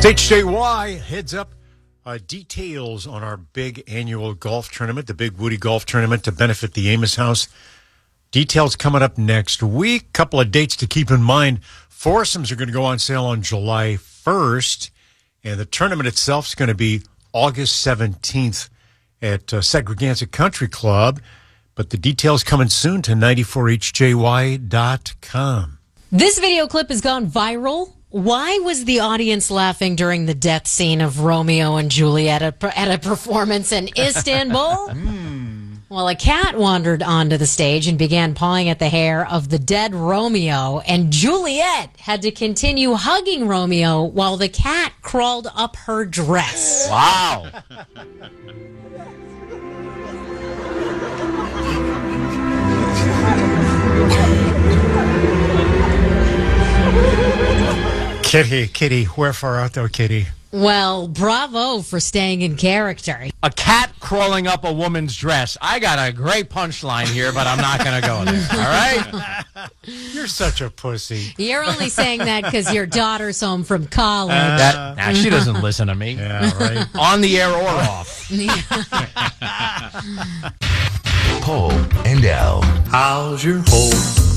HJY heads up details on our big annual golf tournament, the Big Woody Golf Tournament to benefit the Amos House. Details coming up next week. Couple of dates to keep in mind. Foursomes are going to go on sale on July 1st, and the tournament itself is going to be August 17th at Segregansett Country Club. But the details coming soon to 94HJY.com. This video clip has gone viral. Why was the audience laughing during the death scene of Romeo and Juliet at a performance in Istanbul? Well, a cat wandered onto the stage and began pawing at the hair of the dead Romeo, and Juliet had to continue hugging Romeo while the cat crawled up her dress. Wow. Kitty, wherefore art thou, Kitty? Well, bravo for staying in character. A cat crawling up a woman's dress. I got a great punchline here, but I'm not going to go there. All right? You're such a pussy. You're only saying that because your daughter's home from college. She doesn't listen to me. Yeah, right. On the air or off. Paul and Al. How's your hole?